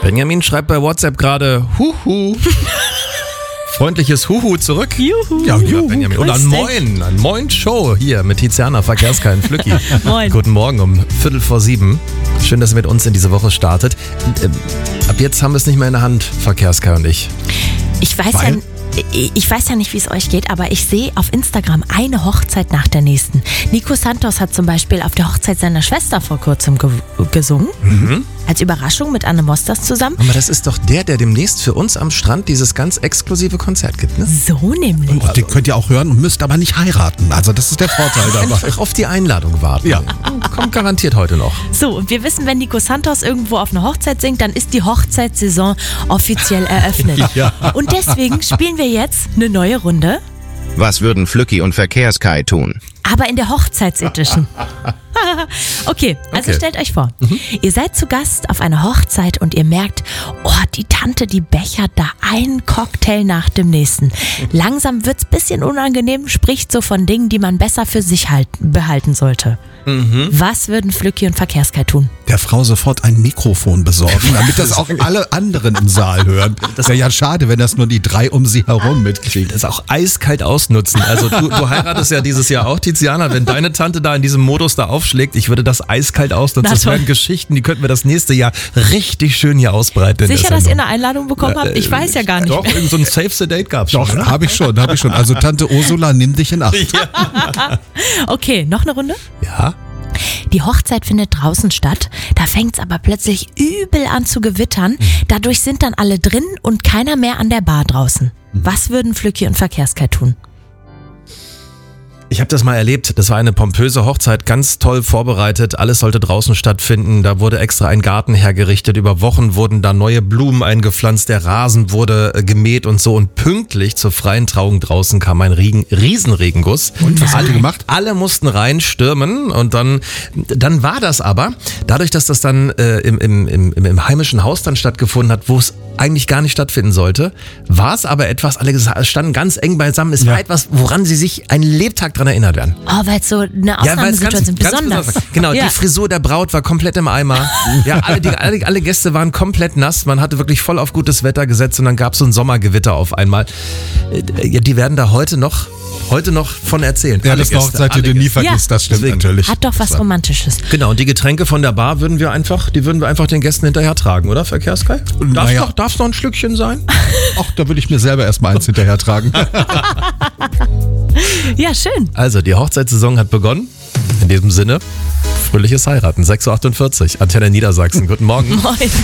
Benjamin schreibt bei WhatsApp gerade Huhu. Freundliches Huhu zurück. Juhu. Ja, lieber Benjamin. Und ein Moin Show hier mit Tiziana, Verkehrskai und Flücki. Moin. Guten Morgen um 6:45. Schön, dass ihr mit uns in diese Woche startet. Ab jetzt haben wir es nicht mehr in der Hand, Verkehrskai und ich. Ich weiß ja nicht, wie es euch geht, aber ich sehe auf Instagram eine Hochzeit nach der nächsten. Nico Santos hat zum Beispiel auf der Hochzeit seiner Schwester vor kurzem gesungen. Mhm. Als Überraschung mit Anne Mosters zusammen. Aber das ist doch der demnächst für uns am Strand dieses ganz exklusive Konzert gibt, ne? So nämlich. Den könnt ihr auch hören und müsst aber nicht heiraten. Also das ist der Vorteil dabei. Einfach auf die Einladung warten. Ja. Kommt garantiert heute noch. So, und wir wissen, wenn Nico Santos irgendwo auf eine Hochzeit singt, dann ist die Hochzeitssaison offiziell eröffnet. Ja. Und deswegen spielen wir jetzt eine neue Runde, Was würden Flücki und Verkehrskai tun? aber in der Hochzeitsedition. Okay, also Okay. stellt euch vor, ihr seid zu Gast auf einer Hochzeit und ihr merkt, oh, die Tante, die bechert da einen Cocktail nach dem nächsten. Langsam wird's bisschen unangenehm, spricht so von Dingen, die man besser für sich behalten sollte. Was würden Flücki und Verkehrskai tun? Der Frau sofort ein Mikrofon besorgen, damit das auch alle anderen im Saal hören. Das wäre ja schade, wenn das nur die 3 um sie herum mitkriegen. Das auch eiskalt ausnutzen. Also du heiratest ja dieses Jahr auch, Tiziana. Wenn deine Tante da in diesem Modus da aufschlägt, ich würde das eiskalt ausnutzen. Na Das toll. wären Geschichten, die könnten wir das nächste Jahr richtig schön hier ausbreiten. in der Sicher, dass ihr Sendung. eine Einladung bekommen habt? Ich weiß ja gar nicht Doch, mehr. irgend so ein Save the Date gab's Doch, schon. Oder? habe ich schon. Also Tante Ursula, nimm dich in Acht. Okay, noch eine Runde? Ja. Die Hochzeit findet draußen statt, da fängt's aber plötzlich übel an zu gewittern. Dadurch sind dann alle drin und keiner mehr an der Bar draußen. Was würden Flücki und Verkehrskai tun? Ich habe das mal erlebt. Das war eine pompöse Hochzeit, ganz toll vorbereitet. Alles sollte draußen stattfinden. Da wurde extra ein Garten hergerichtet. Über Wochen wurden da neue Blumen eingepflanzt. Der Rasen wurde gemäht und so. Und pünktlich zur freien Trauung draußen kam ein Riesenregenguss. Und was habt ihr gemacht? Alle mussten reinstürmen und dann war das aber, dadurch, dass das dann im heimischen Haus dann stattgefunden hat, wo es eigentlich gar nicht stattfinden sollte, war es aber etwas, alle standen ganz eng beisammen. Es war etwas, woran sie sich einen Lebtag dran erinnert werden. Oh, weil es so eine weil es Ausnahmesituation besonders. Genau, Ja. die Frisur der Braut war komplett im Eimer. Ja, alle Gäste waren komplett nass. Man hatte wirklich voll auf gutes Wetter gesetzt und dann gab es so ein Sommergewitter auf einmal. Die werden da heute noch von erzählen. Ja, Alle das ist eine Gäste, Hochzeit, die du alle nie Gäste. vergisst, das stimmt Deswegen. natürlich. Hat doch was Romantisches. Genau, und die Getränke von der Bar würden wir einfach den Gästen hinterher tragen, oder, Verkehrskai? Naja. Darf noch ein Schlückchen sein? Ach, da würde ich mir selber erstmal eins hinterher tragen. Ja, schön. Also, die Hochzeitssaison hat begonnen. In diesem Sinne, fröhliches Heiraten, 6:48 Uhr, Antenne Niedersachsen. Guten Morgen. Moin.